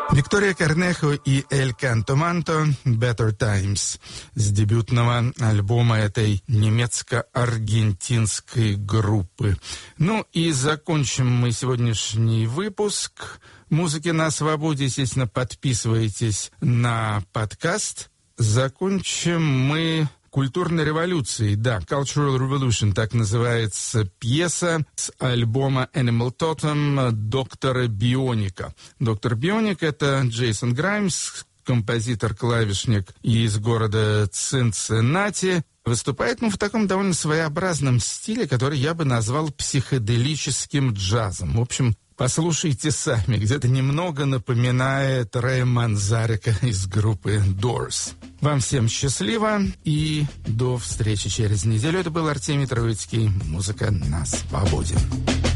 Виктория Корнехо и Эль Канто Манто «Better Times» с дебютного альбома этой немецко-аргентинской группы. Ну и закончим мы сегодняшний выпуск «Музыки на свободе». Естественно, подписывайтесь на подкаст. Закончим мы «Культурной революцией». Да, «Cultural Revolution», так называется пьеса с альбома Animal Totem доктора Бионика. Доктор Бионик — это Джейсон Граймс, композитор-клавишник из города Цинциннати. Выступает, в таком довольно своеобразном стиле, который я бы назвал психоделическим джазом. В общем, послушайте сами, где-то немного напоминает Рэя Манзарека из группы Doors. Вам всем счастливо и до встречи через неделю. Это был Артемий Троицкий. Музыка на свободе.